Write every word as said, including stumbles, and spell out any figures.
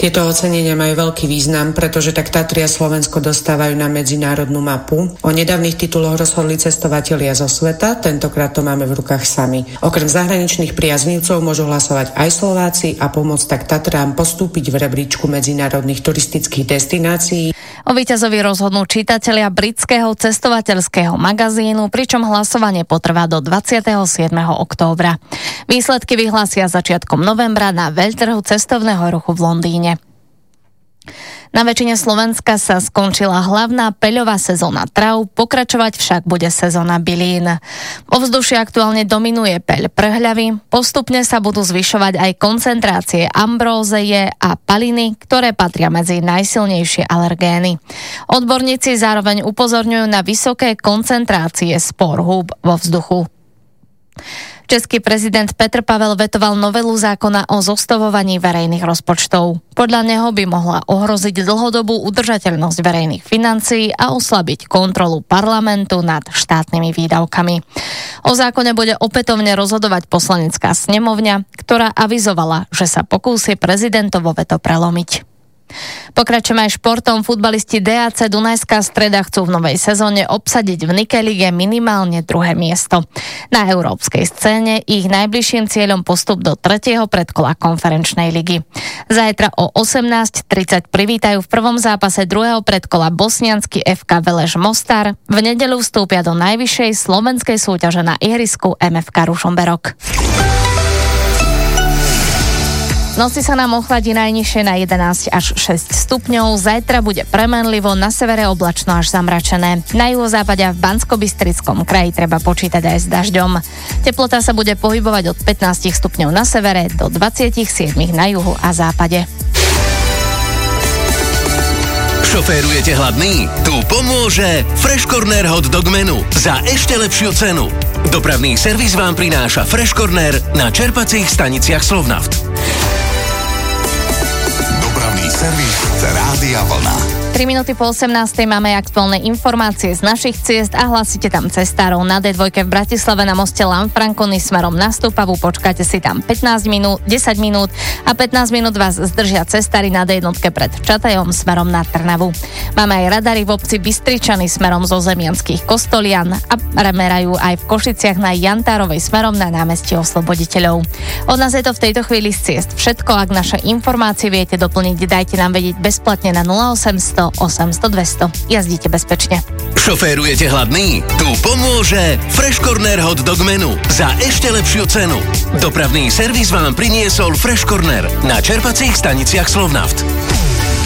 Tieto ocenenia majú veľký význam, pretože tak Tatry a Slovensko dostávajú na medzinárodnú mapu. O nedávnych tituloch rozhodli cestovatelia zo sveta, tentokrát to máme v rukách sami. Okrem zahraničných priaznivcov môžu hlasovať aj Slováci a pomôcť tak Tatrám postúpiť v rebríčku medzinárodných turistických destinácií. O víťazovi rozhodnú čitatelia britského cestovateľského magazínu, pričom hlasovanie potrvá do dvadsiateho siedmeho októbra. Výsledky vyhlásia začiatkom novembra na veľtrhu cestovného ruchu v Londýne. Na väčšine Slovenska sa skončila hlavná peľová sezóna tráv, pokračovať však bude sezóna bylín. Vo vzduši aktuálne dominuje peľ prhľavy, postupne sa budú zvyšovať aj koncentrácie ambrózeje a paliny, ktoré patria medzi najsilnejšie alergény. Odborníci zároveň upozorňujú na vysoké koncentrácie spor húb vo vzduchu. Český prezident Petr Pavel vetoval novelu zákona o zostavovaní verejných rozpočtov. Podľa neho by mohla ohroziť dlhodobú udržateľnosť verejných financií a oslabiť kontrolu parlamentu nad štátnymi výdavkami. O zákone bude opätovne rozhodovať poslanecká snemovňa, ktorá avizovala, že sa pokúsi prezidentovo veto prelomiť. Pokračujeme aj športom. Futbalisti dé á cé Dunajská Streda chcú v novej sezóne obsadiť v Nike lige minimálne druhé miesto. Na európskej scéne ich najbližším cieľom postup do tretieho predkola konferenčnej ligy. Zajtra o osemnásť tridsať privítajú v prvom zápase druhého predkola bosniansky ef ká Veleš Mostar. V nedeľu vstúpia do najvyššej slovenskej súťaže na ihrisku em ef ká Ružomberok. V noci sa nám ochladí najnižšie na jedenásť až šesť stupňov, zajtra bude premenlivo, na severe oblačno až zamračené. Na juhozápade a v Banskobystrickom kraji treba počítať aj s dažďom. Teplota sa bude pohybovať od pätnásť stupňov na severe do dvadsaťsedem na juhu a západe. Šoférujete hladný? Tu pomôže Fresh Corner Hot Dog Menu za ešte lepšiu cenu. Dopravný servis vám prináša Fresh Corner na čerpacích staniciach Slovnaft. Dopravný servis Rádia Vlna. tri minúty po osemnástej máme aktuálne informácie z našich ciest a hlasíte tam cestárov na dé dva v Bratislave na moste Lanfranconi smerom na Stupavu. Počkáte si tam pätnásť minút, desať minút a pätnásť minút vás zdržia cestári na dé jedna pred Čatajom smerom na Trnavu. Máme aj radary v obci Bystričany smerom zo Zemianských Kostolian a remerajú aj v Košiciach na Jantárovej smerom na námestie Osloboditeľov. Od nás je to v tejto chvíli z ciest všetko. Ak naše informácie viete doplniť, dajte nám vedieť bezplatne na nula osemsto osemsto dvesto. Jazdíte bezpečne. Šoférujete hladný? Tu pomôže Fresh Corner Hot Dog Menu za ešte lepšiu cenu. Dopravný servis vám priniesol Fresh Corner na čerpacích staniciach Slovnaft.